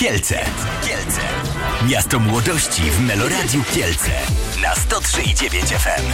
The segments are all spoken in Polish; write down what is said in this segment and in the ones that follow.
Kielce. Miasto młodości w Meloradiu Kielce na 103,9 FM.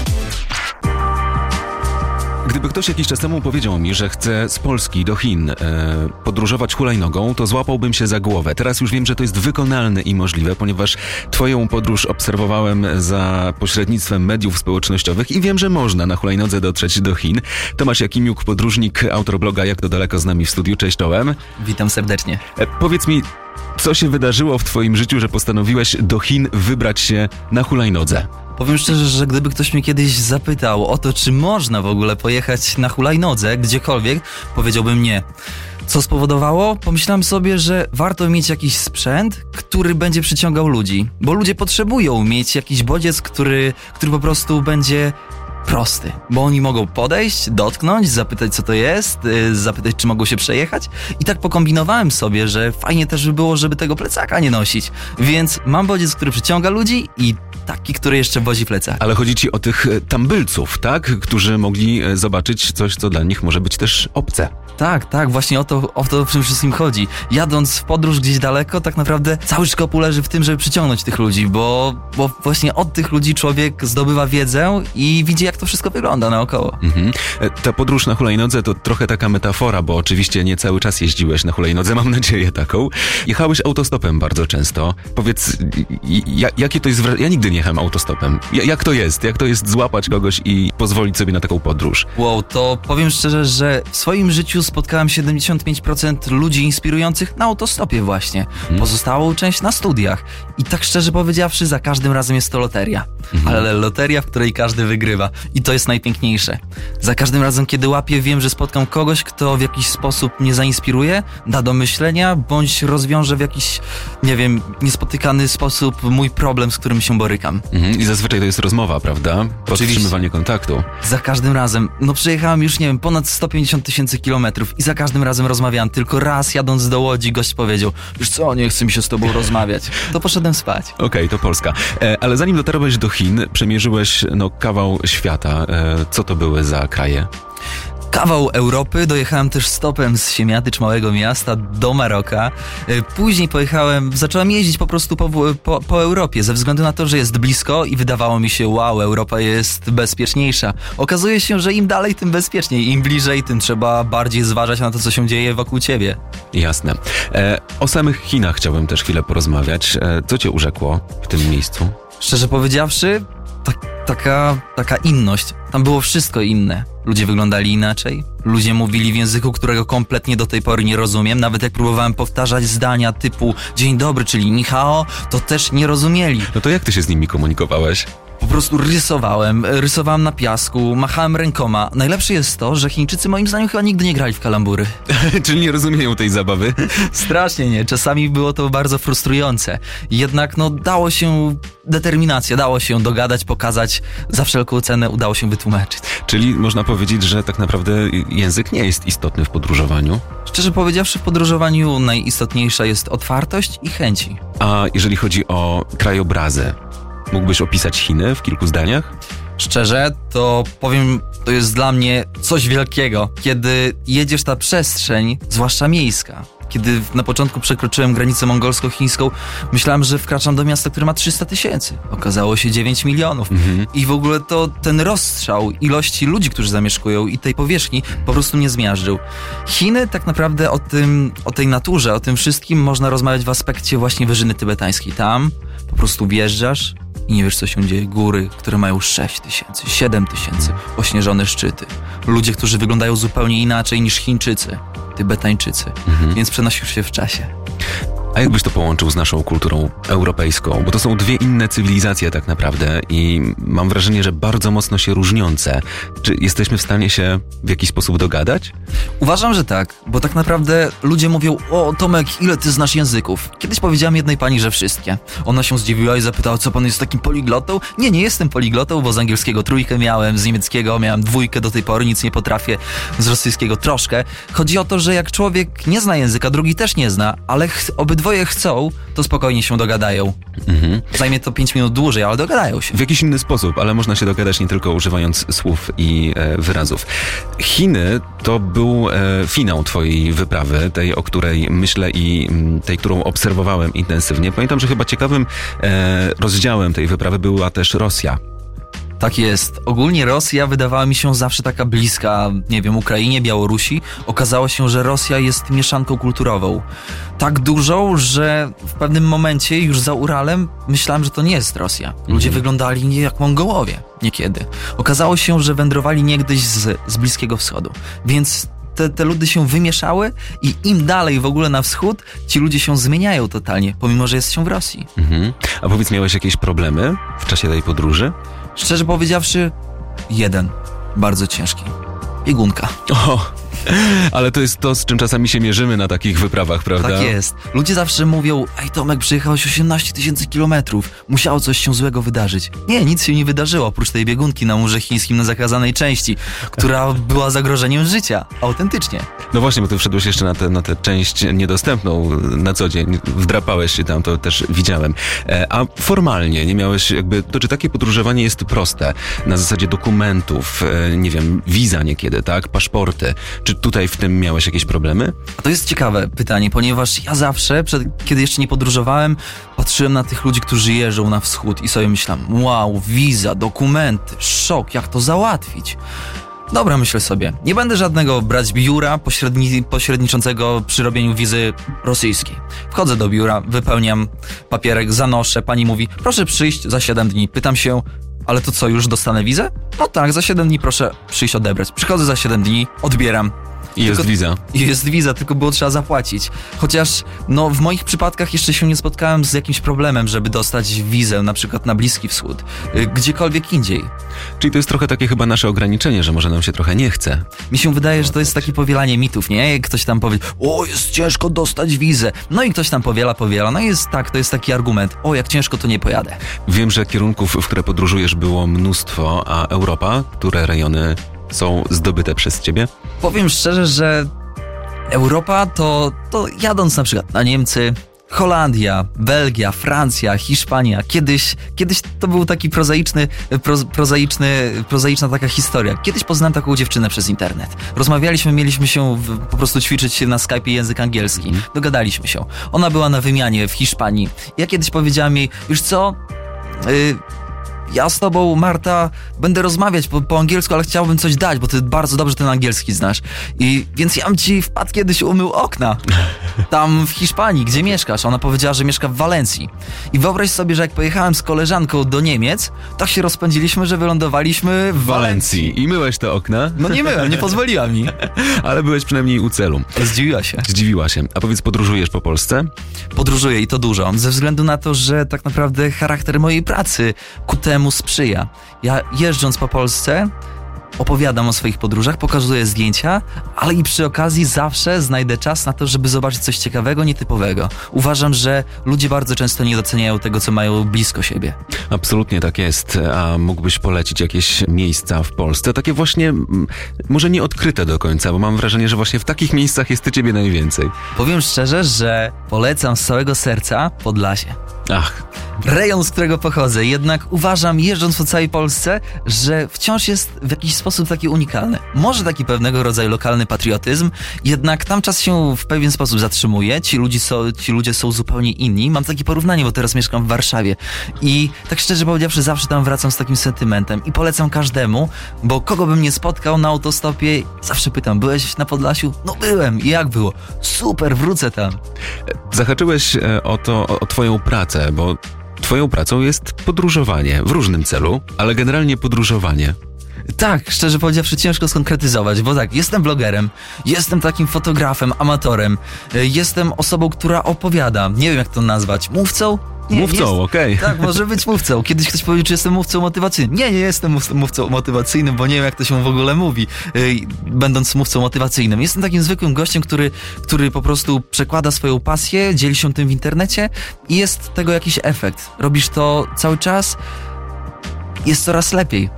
Gdyby ktoś jakiś czas temu powiedział mi, że chce z Polski do Chin podróżować hulajnogą, to złapałbym się za głowę. Teraz już wiem, że to jest wykonalne i możliwe, ponieważ twoją podróż obserwowałem za pośrednictwem mediów społecznościowych i wiem, że można na hulajnodze dotrzeć do Chin. Tomasz Jakimiuk, podróżnik, autor bloga Jak to daleko, z nami w studiu. Cześć, czołem. Witam serdecznie. Powiedz mi, co się wydarzyło w twoim życiu, że postanowiłeś do Chin wybrać się na hulajnodze? Powiem szczerze, że gdyby ktoś mnie kiedyś zapytał o to, czy można w ogóle pojechać na hulajnodze gdziekolwiek, powiedziałbym nie. Co spowodowało? Pomyślałem sobie, że warto mieć jakiś sprzęt, który będzie przyciągał ludzi. Bo ludzie potrzebują mieć jakiś bodziec, który po prostu będzie prosty. Bo oni mogą podejść, dotknąć, zapytać co to jest, zapytać czy mogą się przejechać. I tak pokombinowałem sobie, że fajnie też by było, żeby tego plecaka nie nosić. Więc mam bodziec, który przyciąga ludzi i taki, który jeszcze wozi plecak. Ale chodzi ci o tych tambylców, tak? Którzy mogli zobaczyć coś, co dla nich może być też obce. Tak, właśnie o to w tym wszystkim chodzi. Jadąc w podróż gdzieś daleko, tak naprawdę cały szkopuł leży w tym, żeby przyciągnąć tych ludzi, bo właśnie od tych ludzi człowiek zdobywa wiedzę i widzi, jak to wszystko wygląda naokoło. Ta podróż na hulajnodze to trochę taka metafora, bo oczywiście nie cały czas jeździłeś na hulajnodze, mam nadzieję taką. Jechałeś autostopem bardzo często. Powiedz, jakie to jest wrażenie? Ja nigdy nie jechałem autostopem. Jak to jest? Jak to jest złapać kogoś i pozwolić sobie na taką podróż? Wow, to powiem szczerze, że w swoim życiu spotkałem 75% ludzi inspirujących na autostopie właśnie. Pozostałą część na studiach. I tak szczerze powiedziawszy, za każdym razem jest to loteria. Ale loteria, w której każdy wygrywa. I to jest najpiękniejsze. Za każdym razem, kiedy łapię, wiem, że spotkam kogoś, kto w jakiś sposób mnie zainspiruje, da do myślenia, bądź rozwiąże w jakiś, nie wiem, niespotykany sposób mój problem, z którym się borykam. I zazwyczaj to jest rozmowa, prawda? Podtrzymywanie kontaktu. Za każdym razem. No przejechałem już, nie wiem, ponad 150 000 kilometrów i za każdym razem rozmawiałem. Tylko raz jadąc do Łodzi gość powiedział: wiesz co, nie chce mi się z tobą rozmawiać. To poszedłem spać. Okej, to Polska. Ale zanim dotarłeś do Chin, przemierzyłeś kawał świata. Co to były za kraje? Kawał Europy, dojechałem też stopem z Siemiatycz, małego miasta, do Maroka. Później zacząłem jeździć po prostu po Europie, ze względu na to, że jest blisko i wydawało mi się, wow, Europa jest bezpieczniejsza. Okazuje się, że im dalej, tym bezpieczniej. Im bliżej, tym trzeba bardziej zważać na to, co się dzieje wokół ciebie. Jasne. O samych Chinach chciałbym też chwilę porozmawiać. Co cię urzekło w tym miejscu? Szczerze powiedziawszy, taka inność. Tam było wszystko inne. Ludzie wyglądali inaczej. Ludzie mówili w języku, którego kompletnie do tej pory nie rozumiem. Nawet jak próbowałem powtarzać zdania typu dzień dobry, czyli ni hao, to też nie rozumieli. No to jak ty się z nimi komunikowałeś? Po prostu rysowałem na piasku, machałem rękoma. Najlepsze jest to, że Chińczycy moim zdaniem chyba nigdy nie grali w kalambury. Czyli nie rozumieją tej zabawy? Strasznie nie. Czasami było to bardzo frustrujące. Jednak dało się determinacja, dało się dogadać, pokazać. Za wszelką cenę udało się wytłumaczyć. Czyli można powiedzieć, że tak naprawdę język nie jest istotny w podróżowaniu? Szczerze powiedziawszy, w podróżowaniu najistotniejsza jest otwartość i chęci. A jeżeli chodzi o krajobrazy, mógłbyś opisać Chiny w kilku zdaniach? Szczerze, to powiem, to jest dla mnie coś wielkiego. Kiedy jedziesz ta przestrzeń, zwłaszcza miejska, kiedy na początku przekroczyłem granicę mongolsko-chińską, myślałem, że wkraczam do miasta, które ma 300 000. Okazało się 9 milionów. I w ogóle to ten rozstrzał ilości ludzi, którzy zamieszkują i tej powierzchni po prostu mnie zmiażdżył. Chiny tak naprawdę o tej naturze, o tym wszystkim można rozmawiać w aspekcie właśnie wyżyny tybetańskiej. Tam po prostu wjeżdżasz i nie wiesz, co się dzieje. Góry, które mają 6 000, 7 000, ośnieżone szczyty. Ludzie, którzy wyglądają zupełnie inaczej niż Chińczycy, Tybetańczycy, więc przenosisz się w czasie. A jakbyś to połączył z naszą kulturą europejską? Bo to są dwie inne cywilizacje tak naprawdę i mam wrażenie, że bardzo mocno się różniące. Czy jesteśmy w stanie się w jakiś sposób dogadać? Uważam, że tak, bo tak naprawdę ludzie mówią: o Tomek, ile ty znasz języków? Kiedyś powiedziałem jednej pani, że wszystkie. Ona się zdziwiła i zapytała, co pan jest takim poliglotą? Nie jestem poliglotą, bo z angielskiego 3 miałem, z niemieckiego miałem 2 do tej pory, nic nie potrafię, z rosyjskiego troszkę. Chodzi o to, że jak człowiek nie zna języka, drugi też nie zna, ale obydwaj obydwoje chcą, to spokojnie się dogadają. Zajmie to 5 minut dłużej, ale dogadają się. W jakiś inny sposób, ale można się dogadać nie tylko używając słów i wyrazów. Chiny to był finał twojej wyprawy, tej, o której myślę i tej, którą obserwowałem intensywnie. Pamiętam, że chyba ciekawym rozdziałem tej wyprawy była też Rosja. Tak jest. Ogólnie Rosja wydawała mi się zawsze taka bliska, nie wiem, Ukrainie, Białorusi. Okazało się, że Rosja jest mieszanką kulturową. Tak dużą, że w pewnym momencie już za Uralem myślałem, że to nie jest Rosja. Ludzie wyglądali nie jak Mongołowie niekiedy. Okazało się, że wędrowali niegdyś z Bliskiego Wschodu. Więc te ludy się wymieszały i im dalej w ogóle na wschód, ci ludzie się zmieniają totalnie, pomimo że jest się w Rosji. A powiedz, miałeś jakieś problemy w czasie tej podróży? Szczerze powiedziawszy, jeden. Bardzo ciężki. Biegunka. Ale to jest to, z czym czasami się mierzymy na takich wyprawach, prawda? Tak jest. Ludzie zawsze mówią, ej Tomek, przejechałeś 18 000 kilometrów. Musiało coś się złego wydarzyć. Nie, nic się nie wydarzyło, oprócz tej biegunki na murze chińskim na zakazanej części, która była zagrożeniem życia. Autentycznie. No właśnie, bo ty wszedłeś jeszcze na tę część niedostępną na co dzień. Wdrapałeś się tam, to też widziałem. A formalnie nie miałeś jakby... To czy takie podróżowanie jest proste? Na zasadzie dokumentów, nie wiem, wiza niekiedy, tak? Paszporty. Czy tutaj w tym miałeś jakieś problemy? A to jest ciekawe pytanie, ponieważ ja zawsze, kiedy jeszcze nie podróżowałem, patrzyłem na tych ludzi, którzy jeżdżą na wschód i sobie myślałem, wow, wiza, dokumenty, szok, jak to załatwić? Dobra, myślę sobie, nie będę żadnego brać biura pośredniczącego przy robieniu wizy rosyjskiej. Wchodzę do biura, wypełniam papierek, zanoszę, pani mówi, proszę przyjść za 7 dni. Pytam się, ale to co, już dostanę wizę? No tak, za 7 dni proszę przyjść odebrać. Przychodzę za 7 dni, odbieram. I jest wiza. Jest wiza, tylko było trzeba zapłacić. Chociaż, no, w moich przypadkach jeszcze się nie spotkałem z jakimś problemem, żeby dostać wizę, na przykład na Bliski Wschód, gdziekolwiek indziej. Czyli to jest trochę takie chyba nasze ograniczenie, że może nam się trochę nie chce. Mi się wydaje, że to jest takie powielanie mitów, nie? Jak ktoś tam powie, o, jest ciężko dostać wizę. No i ktoś tam powiela. No i jest tak, to jest taki argument, o, jak ciężko, to nie pojadę. Wiem, że kierunków, w które podróżujesz, było mnóstwo, a Europa, które rejony są zdobyte przez ciebie? Powiem szczerze, że Europa to jadąc na przykład na Niemcy, Holandia, Belgia, Francja, Hiszpania. Kiedyś to był taki prozaiczna taka historia. Kiedyś poznałem taką dziewczynę przez internet. Rozmawialiśmy, mieliśmy się po prostu ćwiczyć się na Skype'ie język angielski. Dogadaliśmy się. Ona była na wymianie w Hiszpanii. Ja kiedyś powiedziałem jej, już co? Ja z tobą, Marta, będę rozmawiać po angielsku, ale chciałbym coś dać, bo ty bardzo dobrze ten angielski znasz. Więc ja bym ci wpadł kiedyś umył okna. Tam w Hiszpanii, gdzie mieszkasz. Ona powiedziała, że mieszka w Walencji. I wyobraź sobie, że jak pojechałem z koleżanką do Niemiec, tak się rozpędziliśmy, że wylądowaliśmy w Walencji. I myłeś te okna? No nie myłem, nie pozwoliła mi. Ale byłeś przynajmniej u celu. Zdziwiła się. A powiedz, podróżujesz po Polsce? Podróżuję i to dużo. Ze względu na to, że tak naprawdę charakter mojej pracy ku temu sprzyja. Ja jeżdżąc po Polsce opowiadam o swoich podróżach, pokazuję zdjęcia, ale i przy okazji zawsze znajdę czas na to, żeby zobaczyć coś ciekawego, nietypowego. Uważam, że ludzie bardzo często nie doceniają tego, co mają blisko siebie. Absolutnie tak jest. A mógłbyś polecić jakieś miejsca w Polsce? Takie właśnie, może nie odkryte do końca, bo mam wrażenie, że właśnie w takich miejscach jest ciebie najwięcej. Powiem szczerze, że polecam z całego serca Podlasie. Ach. Rejon, z którego pochodzę, jednak uważam, jeżdżąc po całej Polsce, że wciąż jest w jakiś sposób taki unikalny. Może taki pewnego rodzaju lokalny patriotyzm, jednak tam czas się w pewien sposób zatrzymuje, ci ludzie są zupełnie inni. Mam takie porównanie, bo teraz mieszkam w Warszawie i tak szczerze powiedziawszy zawsze tam wracam z takim sentymentem i polecam każdemu, bo kogo bym nie spotkał na autostopie, zawsze pytam, byłeś na Podlasiu? No byłem. I jak było? Super, wrócę tam. Zahaczyłeś o twoją pracę, bo twoją pracą jest podróżowanie w różnym celu, ale generalnie podróżowanie. Tak, szczerze powiedziawszy ciężko skonkretyzować, bo tak, jestem vlogerem, jestem takim fotografem, amatorem, jestem osobą, która opowiada, nie wiem jak to nazwać, mówcą? Mówcą, okej. Tak, może być mówcą. Kiedyś ktoś powiedział, czy jestem mówcą motywacyjnym. Nie jestem mówcą motywacyjnym, bo nie wiem jak to się w ogóle mówi, będąc mówcą motywacyjnym. Jestem takim zwykłym gościem, który po prostu przekłada swoją pasję, dzieli się tym w internecie i jest tego jakiś efekt. Robisz to cały czas jest coraz lepiej,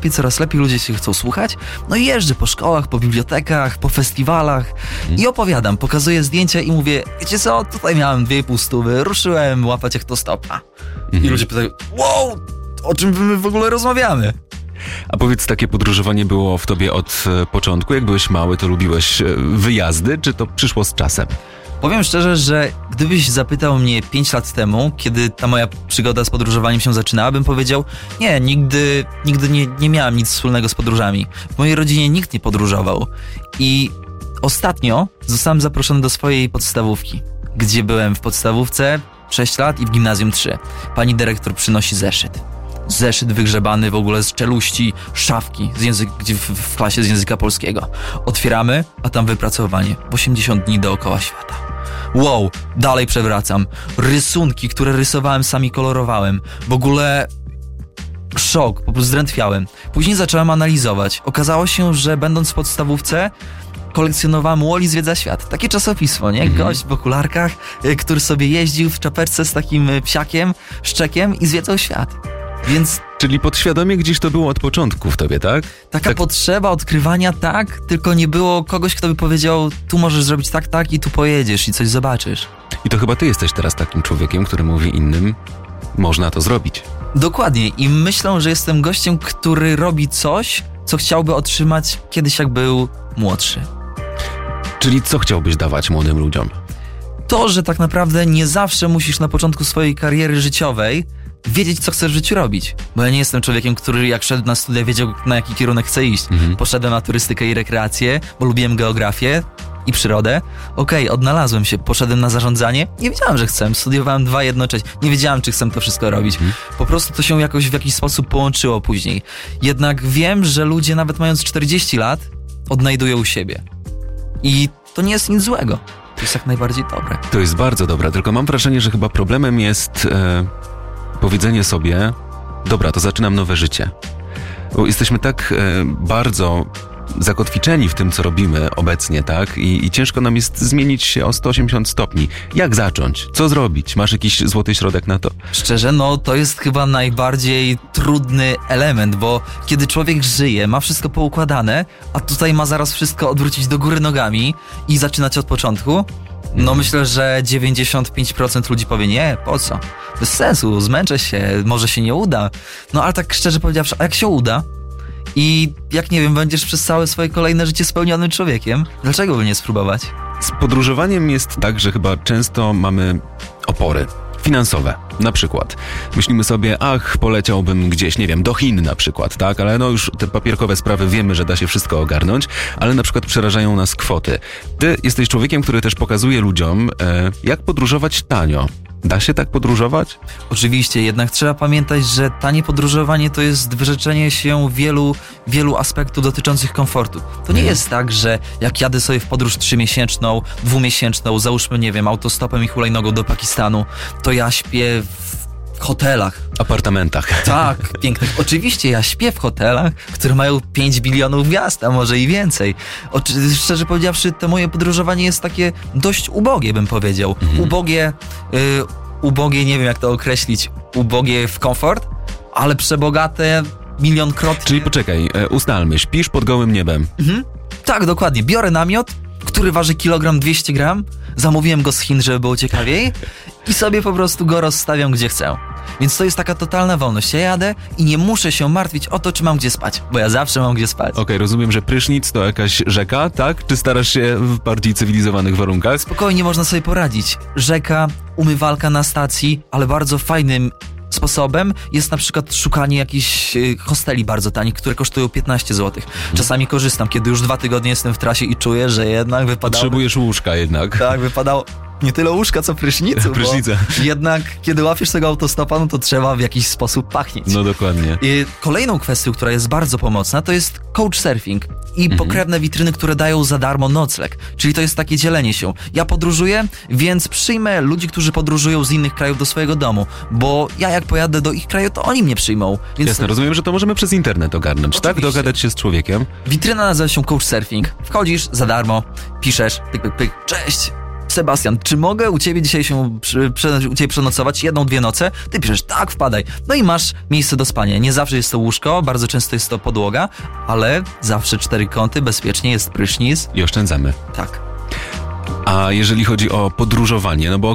ludzie się chcą słuchać. No i jeżdżę po szkołach, po bibliotekach, po festiwalach i opowiadam, pokazuję zdjęcia i mówię, wiecie co, tutaj miałem 2,5 stówy, ruszyłem łapać jak to stopa. I ludzie pytają, wow, o czym my w ogóle rozmawiamy? A powiedz, takie podróżowanie było w tobie od początku? Jak byłeś mały, to lubiłeś wyjazdy, czy to przyszło z czasem? Powiem szczerze, że gdybyś zapytał mnie 5 lat temu, kiedy ta moja przygoda z podróżowaniem się zaczynała, bym powiedział, nie, nigdy nie miałem nic wspólnego z podróżami. W mojej rodzinie nikt nie podróżował. I ostatnio zostałem zaproszony do swojej podstawówki, gdzie byłem w podstawówce 6 lat i w gimnazjum 3. Pani dyrektor przynosi zeszyt. Zeszyt wygrzebany w ogóle z czeluści szafki w klasie z języka polskiego. Otwieramy, a tam wypracowanie. 80 dni dookoła świata. Wow, dalej przewracam. Rysunki, które rysowałem, sami kolorowałem. W ogóle szok, po prostu zdrętwiałem. Później zacząłem analizować. Okazało się, że będąc w podstawówce kolekcjonowałem Wally zwiedza świat. Takie czasopismo, nie? Gość w okularkach, który sobie jeździł w czapeczce z takim psiakiem, szczekiem i zwiedzał świat. Więc... Czyli podświadomie gdzieś to było od początku w tobie, tak? Taka potrzeba odkrywania, tak, tylko nie było kogoś, kto by powiedział, tu możesz zrobić tak i tu pojedziesz i coś zobaczysz. I to chyba ty jesteś teraz takim człowiekiem, który mówi innym, można to zrobić. Dokładnie i myślę, że jestem gościem, który robi coś, co chciałby otrzymać kiedyś, jak był młodszy. Czyli co chciałbyś dawać młodym ludziom? To, że tak naprawdę nie zawsze musisz na początku swojej kariery życiowej wiedzieć, co chcesz w życiu robić. Bo ja nie jestem człowiekiem, który jak szedł na studia, wiedział, na jaki kierunek chce iść. Poszedłem na turystykę i rekreację, bo lubiłem geografię i przyrodę. Okej, odnalazłem się, poszedłem na zarządzanie. Nie wiedziałem, że chcę. Studiowałem 2 jednocześnie. Nie wiedziałem, czy chcę to wszystko robić. Po prostu to się jakoś w jakiś sposób połączyło później. Jednak wiem, że ludzie nawet mając 40 lat odnajdują siebie. I to nie jest nic złego. To jest jak najbardziej dobre. To jest bardzo dobre, tylko mam wrażenie, że chyba problemem jest powiedzenie sobie, dobra, to zaczynam nowe życie. Bo jesteśmy tak bardzo zakotwiczeni w tym, co robimy obecnie, tak? I ciężko nam jest zmienić się o 180 stopni. Jak zacząć? Co zrobić? Masz jakiś złoty środek na to? Szczerze, no to jest chyba najbardziej trudny element, bo kiedy człowiek żyje, ma wszystko poukładane, a tutaj ma zaraz wszystko odwrócić do góry nogami i zaczynać od początku, no myślę, że 95% ludzi powie, nie, po co? Bez sensu, zmęczę się, może się nie uda. No ale tak szczerze powiedziawszy, a jak się uda i jak nie wiem, będziesz przez całe swoje kolejne życie spełnionym człowiekiem, dlaczego by nie spróbować? Z podróżowaniem jest tak, że chyba często mamy opory finansowe, na przykład. Myślimy sobie, poleciałbym gdzieś, nie wiem, do Chin na przykład, tak? Ale no już te papierkowe sprawy wiemy, że da się wszystko ogarnąć, ale na przykład przerażają nas kwoty. Ty jesteś człowiekiem, który też pokazuje ludziom, jak podróżować tanio. Da się tak podróżować? Oczywiście, jednak trzeba pamiętać, że tanie podróżowanie to jest wyrzeczenie się wielu aspektów dotyczących komfortu. To nie jest tak, że jak jadę sobie w podróż 3-miesięczną, 2-miesięczną, załóżmy, nie wiem, autostopem i hulajnogą do Pakistanu, to ja śpię w hotelach. Apartamentach. Tak, pięknych. Oczywiście ja śpię w hotelach, które mają 5 bilionów gwiazd, a może i więcej. Szczerze powiedziawszy, to moje podróżowanie jest takie dość ubogie, bym powiedział. Ubogie, nie wiem jak to określić, ubogie w komfort, ale przebogate milionkrotnie. Czyli poczekaj, ustalmy, śpisz pod gołym niebem. Tak, dokładnie. Biorę namiot, który waży 200 gram, zamówiłem go z Chin, żeby było ciekawiej i sobie po prostu go rozstawiam gdzie chcę. Więc to jest taka totalna wolność. Ja jadę i nie muszę się martwić o to, czy mam gdzie spać, bo ja zawsze mam gdzie spać. Okej, rozumiem, że prysznic to jakaś rzeka, tak? Czy starasz się w bardziej cywilizowanych warunkach? Spokojnie można sobie poradzić. Rzeka, umywalka na stacji, ale bardzo fajnym sposobem jest na przykład szukanie jakichś hosteli bardzo tanich, które kosztują 15 zł. Czasami korzystam, kiedy już 2 tygodnie jestem w trasie i czuję, że jednak wypadało... Potrzebujesz łóżka jednak. Tak, wypadało... Nie tyle łóżka, co prysznicu. Prysznica. Jednak, kiedy łapiesz tego autostopa, no to trzeba w jakiś sposób pachnieć. No dokładnie. I kolejną kwestią, która jest bardzo pomocna, to jest couchsurfing i pokrewne witryny, które dają za darmo nocleg. Czyli to jest takie dzielenie się. Ja podróżuję, więc przyjmę ludzi, którzy podróżują z innych krajów do swojego domu, bo ja jak pojadę do ich kraju, to oni mnie przyjmą. Więc... Jasne, rozumiem, że to możemy przez internet ogarnąć, oczywiście. Tak? Dogadać się z człowiekiem. Witryna nazywa się couchsurfing. Wchodzisz za darmo, piszesz, pyk, pyk, pyk, cześć. Sebastian, czy mogę u ciebie dzisiaj u ciebie przenocować 1-2 noce? Ty piszesz, tak, wpadaj. No i masz miejsce do spania. Nie zawsze jest to łóżko, bardzo często jest to podłoga, ale zawsze 4 kąty, bezpiecznie, jest prysznic. I oszczędzamy. Tak. A jeżeli chodzi o podróżowanie, no bo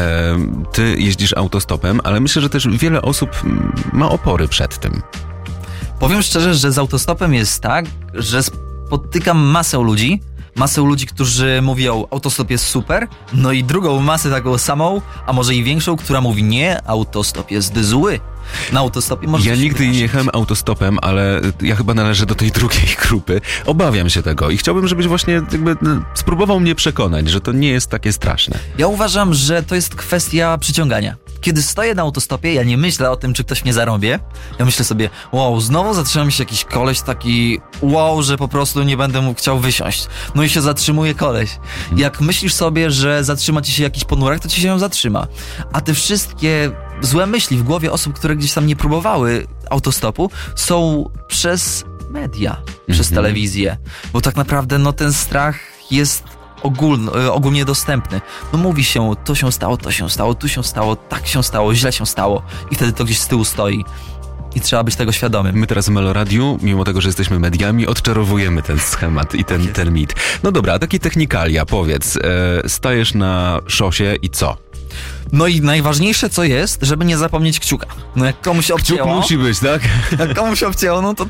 ty jeździsz autostopem, ale myślę, że też wiele osób ma opory przed tym. Powiem szczerze, że z autostopem jest tak, że spotykam masę ludzi, którzy mówią, autostop jest super, no i drugą masę taką samą, a może i większą, która mówi, nie, autostop jest zły. Na autostopie może Ja nigdy nie jechałem autostopem, ale ja chyba należę do tej drugiej grupy. Obawiam się tego i chciałbym, żebyś właśnie spróbował mnie przekonać, że to nie jest takie straszne. Ja uważam, że to jest kwestia przyciągania. Kiedy stoję na autostopie, ja nie myślę o tym, czy ktoś mnie zarąbie. Ja myślę sobie, wow, znowu zatrzyma mi się jakiś koleś taki, wow, że po prostu nie będę mu chciał wysiąść. No i się zatrzymuje koleś. Jak myślisz sobie, że zatrzyma ci się jakiś ponurek, to ci się zatrzyma. A te wszystkie złe myśli w głowie osób, które gdzieś tam nie próbowały autostopu, są przez media, przez telewizję. Bo tak naprawdę, no ten strach jest ogólnie dostępny. No mówi się, to się stało, tu się stało, tak się stało, źle się stało i wtedy to gdzieś z tyłu stoi. I trzeba być tego świadomym. My teraz w Meloradiu, mimo tego, że jesteśmy mediami, odczarowujemy ten schemat i ten mit. No dobra, a takie technikalia, powiedz, stajesz na szosie i co? No i najważniejsze co jest, żeby nie zapomnieć kciuka. No jak komuś obcięło... Kciuk musi być, tak? Jak komuś obcięło, no to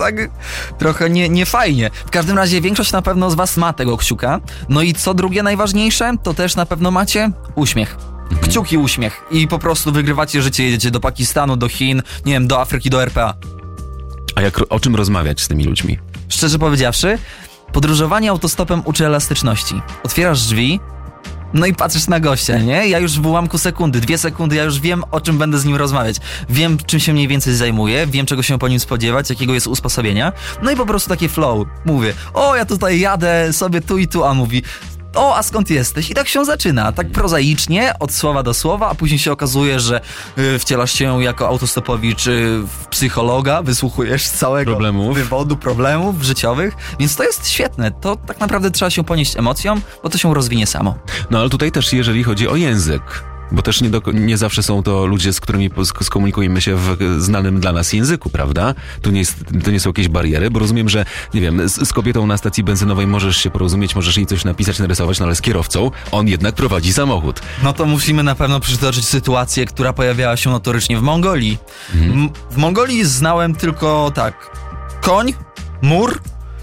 trochę nie fajnie. W każdym razie większość na pewno z was ma tego kciuka. No i co drugie najważniejsze, to też na pewno macie uśmiech. Kciuki, uśmiech. I po prostu wygrywacie życie, jedziecie do Pakistanu, do Chin, nie wiem, do Afryki, do RPA. A o czym rozmawiać z tymi ludźmi? Szczerze powiedziawszy, podróżowanie autostopem uczy elastyczności. Otwierasz drzwi, no i patrzysz na gościa, nie? Ja już w ułamku sekundy, 2 sekundy, ja już wiem, o czym będę z nim rozmawiać. Wiem, czym się mniej więcej zajmuje, wiem, czego się po nim spodziewać, jakiego jest usposobienia. No i po prostu takie flow. Mówię, o, ja tutaj jadę sobie tu i tu, a on mówi, o, a skąd jesteś? I tak się zaczyna, tak prozaicznie, od słowa do słowa, a później się okazuje, że wcielasz się jako autostopowicz w psychologa, wysłuchujesz całego wywodu problemów życiowych, więc to jest świetne. To tak naprawdę trzeba się ponieść emocjom, bo to się rozwinie samo. No ale tutaj też, jeżeli chodzi o język, bo też nie zawsze są to ludzie, z którymi skomunikujemy się w znanym dla nas języku, prawda? To nie są jakieś bariery, bo rozumiem, że, nie wiem, z kobietą na stacji benzynowej możesz się porozumieć, możesz jej coś napisać, narysować, no ale z kierowcą on jednak prowadzi samochód. No to musimy na pewno przytoczyć sytuację, która pojawiała się notorycznie w Mongolii. W Mongolii znałem tylko tak, koń, mur,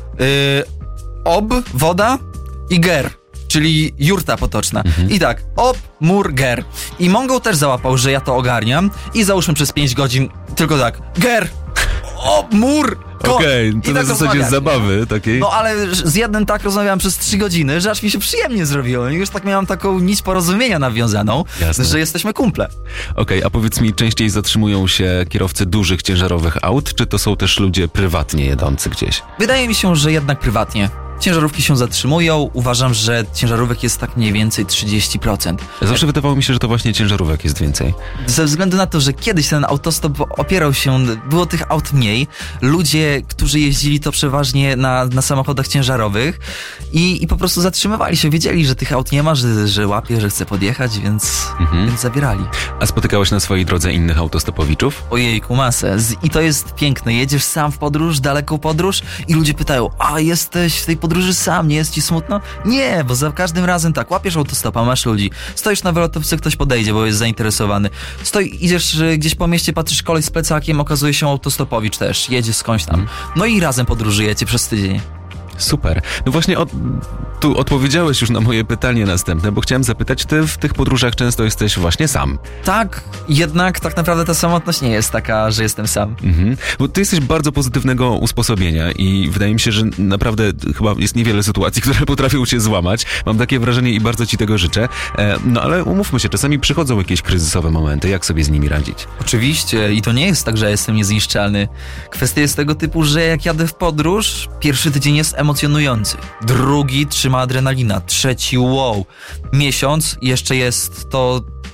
woda i ger. Czyli jurta potoczna. I tak, mur, ger. I Mongol też załapał, że ja to ogarniam i załóżmy przez 5 godzin tylko tak, ger, mur, koń. Okej, to i na tak zasadzie zabawy takiej. No ale z jednym tak rozmawiałem przez 3 godziny, że aż mi się przyjemnie zrobiło. I już tak miałam taką nić porozumienia nawiązaną, Jasne. że jesteśmy kumple. Okej, a powiedz mi, częściej zatrzymują się kierowcy dużych, ciężarowych aut, czy to są też ludzie prywatnie jedący gdzieś? Wydaje mi się, że jednak prywatnie. Ciężarówki się zatrzymują. Uważam, że ciężarówek jest tak mniej więcej 30%. Zawsze wydawało mi się, że to właśnie ciężarówek jest więcej. Ze względu na to, że kiedyś ten autostop opierał się, było tych aut mniej. Ludzie, którzy jeździli to przeważnie na samochodach ciężarowych i po prostu zatrzymywali się. Wiedzieli, że tych aut nie ma, że łapie, że chce podjechać, więc zabierali. A spotykałeś na swojej drodze innych autostopowiczów? Ojejku, masę. I to jest piękne. Jedziesz sam w podróż, daleką podróż i ludzie pytają, a jesteś w tej podróży sam, nie jest ci smutno? Nie, bo za każdym razem tak, łapiesz autostopa, masz ludzi, stoisz na wylotówce, ktoś podejdzie, bo jest zainteresowany. Idziesz gdzieś po mieście, patrzysz koleś z plecakiem, okazuje się autostopowicz też, jedzie skądś tam. No i razem podróżujecie przez tydzień. Super. No właśnie tu odpowiedziałeś już na moje pytanie następne, bo chciałem zapytać, ty w tych podróżach często jesteś właśnie sam. Tak, jednak tak naprawdę ta samotność nie jest taka, że jestem sam. Bo ty jesteś bardzo pozytywnego usposobienia i wydaje mi się, że naprawdę chyba jest niewiele sytuacji, które potrafią cię złamać. Mam takie wrażenie i bardzo ci tego życzę. No ale umówmy się, czasami przychodzą jakieś kryzysowe momenty. Jak sobie z nimi radzić? Oczywiście i to nie jest tak, że jestem niezniszczalny. Kwestia jest tego typu, że jak jadę w podróż, pierwszy tydzień jest emocjonujący. Drugi trzyma adrenalina. Trzeci wow. Miesiąc jeszcze jest to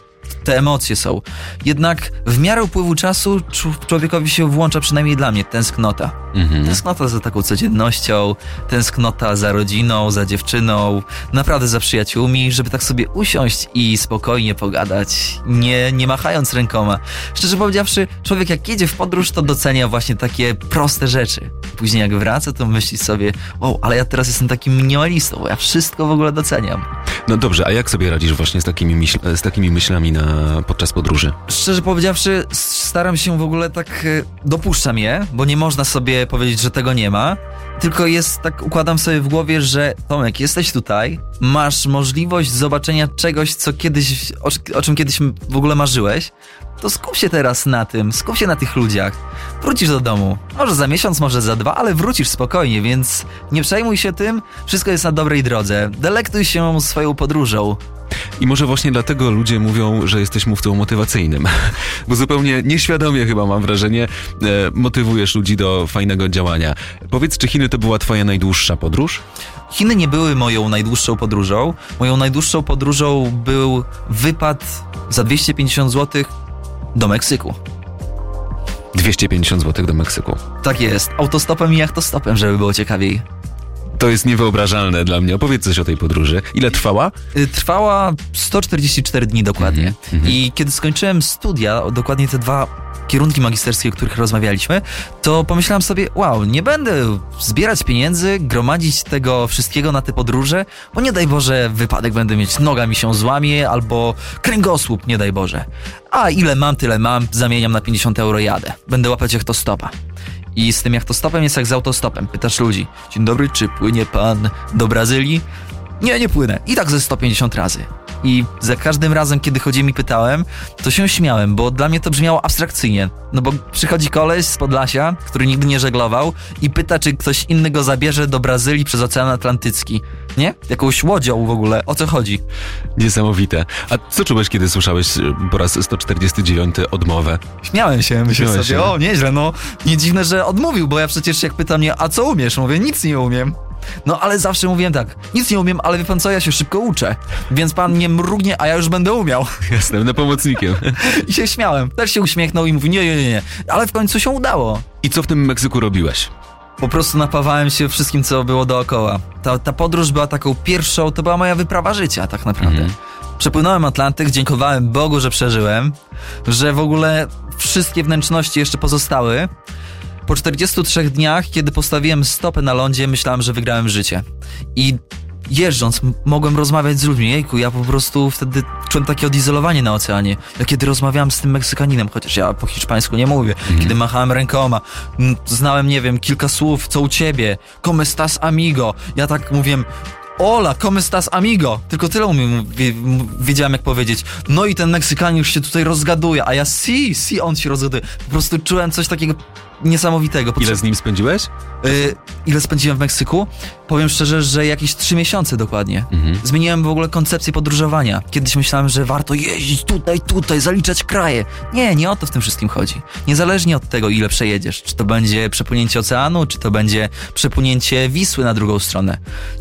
te emocje są. Jednak w miarę upływu czasu człowiekowi się włącza, przynajmniej dla mnie, tęsknota. Tęsknota za taką codziennością, tęsknota za rodziną, za dziewczyną, naprawdę za przyjaciółmi, żeby tak sobie usiąść i spokojnie pogadać, nie machając rękoma. Szczerze powiedziawszy, człowiek jak jedzie w podróż, to docenia właśnie takie proste rzeczy. Później jak wraca, to myśli sobie, ale ja teraz jestem takim minimalistą, ja wszystko w ogóle doceniam. No dobrze, a jak sobie radzisz właśnie z takimi myślami podczas podróży? Szczerze powiedziawszy, staram się w ogóle tak, dopuszczam je, bo nie można sobie powiedzieć, że tego nie ma. Tylko układam sobie w głowie, że Tomek, jesteś tutaj, masz możliwość zobaczenia czegoś, o czym kiedyś w ogóle marzyłeś, to skup się teraz na tym, skup się na tych ludziach. Wrócisz do domu, może za miesiąc, może za 2, ale wrócisz spokojnie, więc nie przejmuj się tym, wszystko jest na dobrej drodze. Delektuj się swoją podróżą. I może właśnie dlatego ludzie mówią, że jesteś mówcą motywacyjnym. Bo zupełnie nieświadomie chyba, mam wrażenie, motywujesz ludzi do fajnego działania. Powiedz, czy Chiny to była twoja najdłuższa podróż? Chiny nie były moją najdłuższą podróżą. Moją najdłuższą podróżą był wypad za 250 zł do Meksyku. 250 zł do Meksyku. Tak jest. Autostopem i jachtostopem, żeby było ciekawiej. To jest nie,wyobrażalne dla mnie. Opowiedz coś o tej podróży. Ile trwała? Trwała 144 dni dokładnie. I kiedy skończyłem studia, dokładnie te 2 kierunki magisterskie, o których rozmawialiśmy, to pomyślałem sobie, nie będę zbierać pieniędzy, gromadzić tego wszystkiego na te podróże, bo nie daj Boże wypadek będę mieć, noga mi się złamie, albo kręgosłup, nie daj Boże. A ile mam, tyle mam, zamieniam na 50 euro, jadę. Będę łapać jachtostopa. I z tym jachtostopem jest jak z autostopem. Pytasz ludzi, dzień dobry, czy płynie pan do Brazylii? Nie płynę. I tak ze 150 razy. I za każdym razem, kiedy chodziłem i pytałem, to się śmiałem, bo dla mnie to brzmiało abstrakcyjnie. No bo przychodzi koleś z Podlasia, który nigdy nie żeglował i pyta, czy ktoś inny go zabierze do Brazylii przez Ocean Atlantycki. Nie? Jakąś łodzią w ogóle. O co chodzi? Niesamowite. A co czułeś, kiedy słyszałeś po raz 149 odmowę? Śmiałem się, myślę sobie, nieźle, nie dziwne, że odmówił, bo ja przecież jak pyta mnie, a co umiesz? Mówię, nic nie umiem. No ale zawsze mówiłem tak, nic nie umiem, ale wie pan co, ja się szybko uczę, więc pan nie mrugnie, a ja już będę umiał. Jasne, będę pomocnikiem. I się śmiałem, też się uśmiechnął i mówi nie, ale w końcu się udało. I co w tym Meksyku robiłeś? Po prostu napawałem się wszystkim, co było dookoła. Ta podróż była taką pierwszą, to była moja wyprawa życia tak naprawdę. Przepłynąłem Atlantyk, dziękowałem Bogu, że przeżyłem, że w ogóle wszystkie wnętrzności jeszcze pozostały. Po 43 dniach, kiedy postawiłem stopę na lądzie, myślałem, że wygrałem życie. I jeżdżąc, mogłem rozmawiać z ludźmi. Jejku, ja po prostu wtedy czułem takie odizolowanie na oceanie. Ja kiedy rozmawiałem z tym Meksykaninem, chociaż ja po hiszpańsku nie mówię, kiedy machałem rękoma, znałem, nie wiem, kilka słów, co u ciebie, como estás amigo. Ja tak mówiłem, hola, como estás amigo? Tylko tyle wiedziałem jak powiedzieć. No i ten Meksykanin już się tutaj rozgaduje, a ja si, on się rozgaduje. Po prostu czułem coś takiego niesamowitego. Ile z nim spędziłeś? Ile spędziłem w Meksyku? Powiem szczerze, że jakieś 3 miesiące dokładnie. Zmieniłem w ogóle koncepcję podróżowania. Kiedyś myślałem, że warto jeździć tutaj, zaliczać kraje. Nie o to w tym wszystkim chodzi. Niezależnie od tego, ile przejedziesz. Czy to będzie przepłynięcie oceanu, czy to będzie przepłynięcie Wisły na drugą stronę.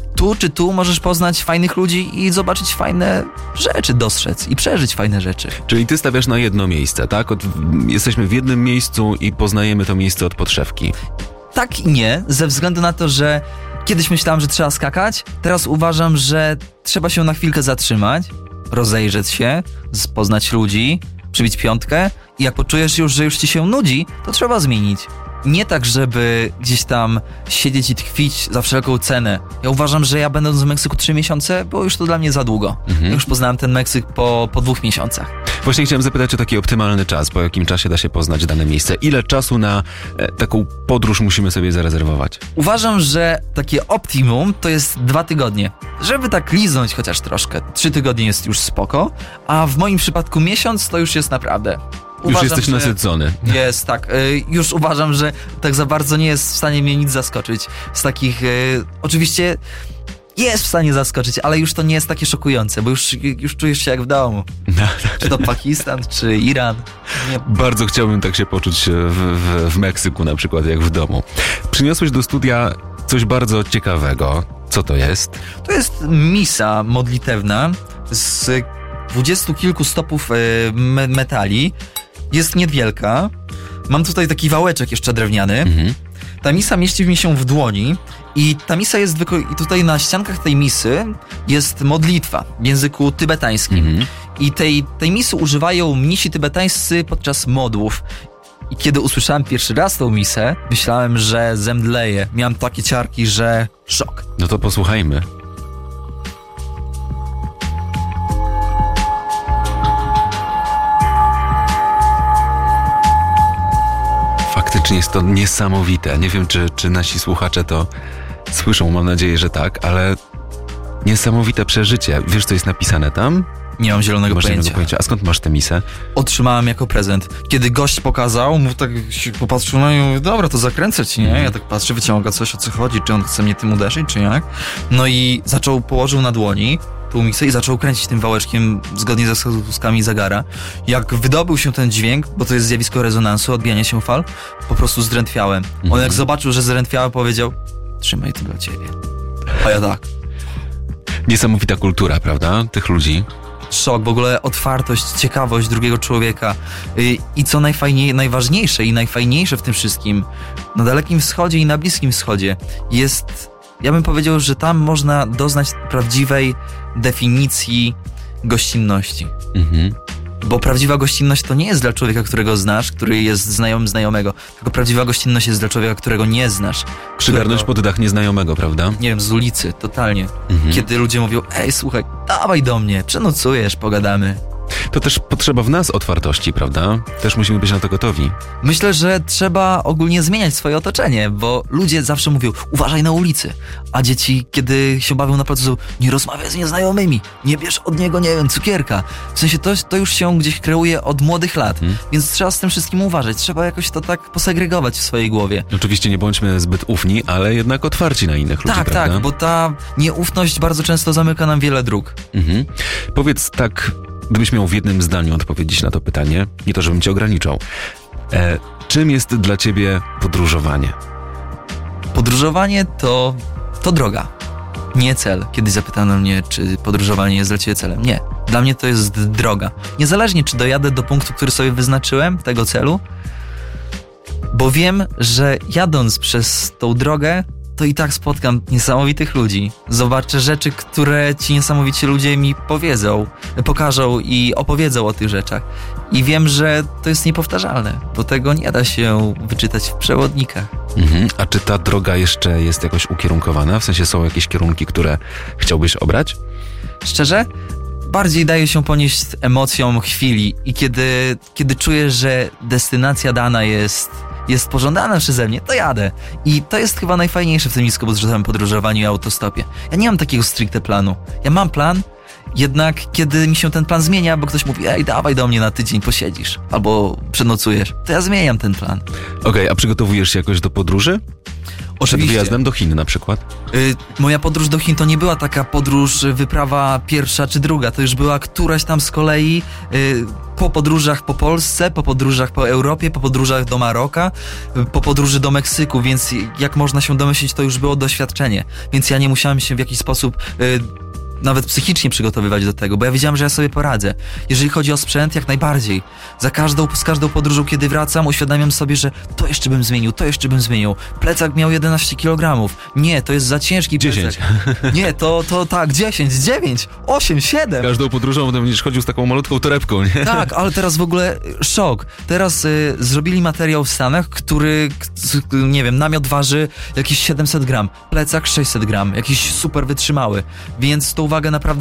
Tu możesz poznać fajnych ludzi i zobaczyć fajne rzeczy, dostrzec i przeżyć fajne rzeczy. Czyli ty stawiasz na jedno miejsce, tak? Jesteśmy w jednym miejscu i poznajemy to miejsce od podszewki. Tak i nie, ze względu na to, że kiedyś myślałem, że trzeba skakać, teraz uważam, że trzeba się na chwilkę zatrzymać, rozejrzeć się, poznać ludzi, przybić piątkę i jak poczujesz już, że już ci się nudzi, to trzeba zmienić. Nie tak, żeby gdzieś tam siedzieć i tkwić za wszelką cenę. Ja uważam, że ja będąc w Meksyku 3 miesiące, było już to dla mnie za długo. Ja już poznałem ten Meksyk po 2 miesiącach. Właśnie chciałem zapytać o taki optymalny czas, po jakim czasie da się poznać dane miejsce. Ile czasu na taką podróż musimy sobie zarezerwować? Uważam, że takie optimum to jest 2 tygodnie. Żeby tak liznąć chociaż troszkę. 3 tygodnie jest już spoko, a w moim przypadku miesiąc to już jest naprawdę... Już jesteś nasycony. Jest, tak. Już uważam, że tak za bardzo nie jest w stanie mnie nic zaskoczyć. Z takich... Oczywiście jest w stanie zaskoczyć, ale już to nie jest takie szokujące, bo już czujesz się jak w domu. Czy to Pakistan, czy Iran. Nie. Bardzo chciałbym tak się poczuć w Meksyku na przykład, jak w domu. Przyniosłeś do studia coś bardzo ciekawego. Co to jest? To jest misa modlitewna z 20 kilku stopów metali. Jest niewielka. Mam tutaj taki wałeczek jeszcze drewniany. Ta misa mieści mi się w dłoni i ta misa jest i tutaj na ściankach tej misy jest modlitwa w języku tybetańskim. I tej misy używają mnisi tybetańscy podczas modłów. I kiedy usłyszałem pierwszy raz tą misę, myślałem, że zemdleję. Miałem takie ciarki, że szok. No to posłuchajmy. Faktycznie jest to niesamowite. Nie wiem, czy nasi słuchacze to słyszą, mam nadzieję, że tak, ale niesamowite przeżycie. Wiesz, co jest napisane tam? Nie mam zielonego pojęcia. A skąd masz tę misę? Otrzymałem jako prezent. Kiedy gość pokazał, tak się popatrzył na nią i mówi, dobra, to zakręcę ci, nie? Ja tak patrzę, wyciąga coś, o co chodzi, czy on chce mnie tym uderzyć, czy jak? No i położył na dłoni tą misę i zaczął kręcić tym wałeczkiem zgodnie ze wskazówkami zegara. Jak wydobył się ten dźwięk, bo to jest zjawisko rezonansu, odbijania się fal, po prostu zdrętwiałem. On jak zobaczył, że zdrętwiałem, powiedział, trzymaj to dla ciebie. A ja tak. Niesamowita kultura, prawda? Tych ludzi. Szok, w ogóle otwartość, ciekawość drugiego człowieka i co najważniejsze i najfajniejsze w tym wszystkim, na Dalekim Wschodzie i na Bliskim Wschodzie jest, ja bym powiedział, że tam można doznać prawdziwej definicji gościnności. Bo prawdziwa gościnność to nie jest dla człowieka, którego znasz, który jest znajomym znajomego, tylko prawdziwa gościnność jest dla człowieka, którego nie znasz. Przygarnąć pod dach nieznajomego, prawda? Nie wiem, z ulicy, totalnie. Kiedy ludzie mówią, ej, słuchaj, dawaj do mnie, przenocujesz, pogadamy. To też potrzeba w nas otwartości, prawda? Też musimy być na to gotowi. Myślę, że trzeba ogólnie zmieniać swoje otoczenie, bo ludzie zawsze mówią, uważaj na ulicy, a dzieci, kiedy się bawią na placu, nie rozmawiaj z nieznajomymi, nie bierz od niego, nie wiem, cukierka. W sensie to już się gdzieś kreuje od młodych lat, więc trzeba z tym wszystkim uważać, trzeba jakoś to tak posegregować w swojej głowie. Oczywiście nie bądźmy zbyt ufni, ale jednak otwarci na innych ludzi, prawda? Tak, bo ta nieufność bardzo często zamyka nam wiele dróg. Powiedz tak, gdybyś miał w jednym zdaniu odpowiedzieć na to pytanie, nie to, żebym cię ograniczał. Czym jest dla ciebie podróżowanie? Podróżowanie to droga, nie cel. Kiedyś zapytano mnie, czy podróżowanie jest dla ciebie celem. Nie, dla mnie to jest droga. Niezależnie, czy dojadę do punktu, który sobie wyznaczyłem, tego celu, bo wiem, że jadąc przez tą drogę, to i tak spotkam niesamowitych ludzi. Zobaczę rzeczy, które ci niesamowici ludzie mi pokażą i opowiedzą o tych rzeczach. I wiem, że to jest niepowtarzalne, bo tego nie da się wyczytać w przewodnikach. A czy ta droga jeszcze jest jakoś ukierunkowana? W sensie są jakieś kierunki, które chciałbyś obrać? Szczerze? Bardziej daje się ponieść emocjom chwili i kiedy czuję, że destynacja dana jest pożądana przeze mnie, to jadę. I to jest chyba najfajniejsze w tym niskobudżetowym podróżowaniu i autostopie. Ja nie mam takiego stricte planu. Ja mam plan, jednak kiedy mi się ten plan zmienia, bo ktoś mówi, ej, dawaj do mnie na tydzień, posiedzisz, albo przenocujesz, to ja zmieniam ten plan. Okej, a przygotowujesz się jakoś do podróży? Przed wyjazdem do Chin na przykład? Moja podróż do Chin to nie była taka podróż, wyprawa pierwsza czy druga, to już była któraś tam z kolei po podróżach po Polsce, po podróżach po Europie, po podróżach do Maroka, po podróży do Meksyku, więc jak można się domyślić, to już było doświadczenie, więc ja nie musiałem się w jakiś sposób nawet psychicznie przygotowywać do tego, bo ja wiedziałem, że ja sobie poradzę. Jeżeli chodzi o sprzęt, jak najbardziej. Z każdą podróżą, kiedy wracam, uświadamiam sobie, że to jeszcze bym zmienił. Plecak miał 11 kg. Nie, to jest za ciężki 10. plecak. Nie, to tak, 10, 9, 8, 7. Każdą podróżą będziesz chodził z taką malutką torebką, nie? Tak, ale teraz w ogóle szok. Teraz zrobili materiał w Stanach, który, nie wiem, namiot waży jakieś 700 gram, plecak 600 gram, jakiś super wytrzymały, więc tą wagę naprawdę